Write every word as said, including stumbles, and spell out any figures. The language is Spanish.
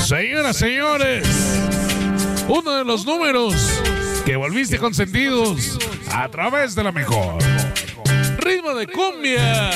Señoras, señores, uno de los números que volviste consentidos a través de la mejor ritmo de cumbia.